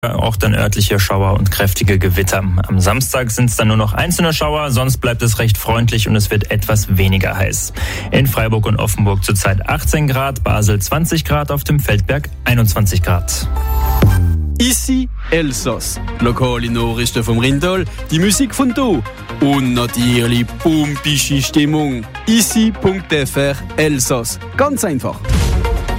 auch dann örtliche Schauer und kräftige Gewitter. Am Samstag sind es dann nur noch einzelne Schauer, sonst bleibt es recht freundlich und es wird etwas weniger heiß. In Freiburg und Offenburg zurzeit 18 Grad, Basel 20 Grad, auf dem Feldberg 21 Grad. Ici Elsass. Lokale Nachrichten vom Rindal, die Musik von Do und natürlich pumpische Stimmung. Ici.fr Elsass. Ganz einfach.